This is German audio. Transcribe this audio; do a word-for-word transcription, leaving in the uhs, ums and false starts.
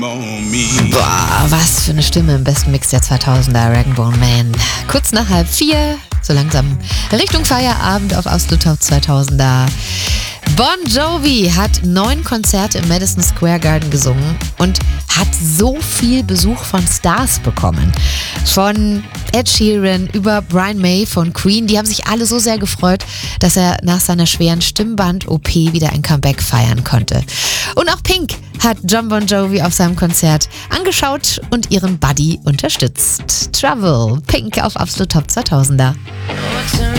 Boah, was für eine Stimme im besten Mix der zweitausender, Rag and Bone Man. Kurz nach halb vier, so langsam Richtung Feierabend auf Absolut Top zweitausender. Bon Jovi hat neun Konzerte im Madison Square Garden gesungen und hat so viel Besuch von Stars bekommen. Von Ed Sheeran über Brian May von Queen. Die haben sich alle so sehr gefreut, dass er nach seiner schweren Stimmband-O P wieder ein Comeback feiern konnte. Und auch Pink hat Jon Bon Jovi auf seinem Konzert angeschaut und ihren Buddy unterstützt. Trouble, Pink auf Absolut Top zweitausender.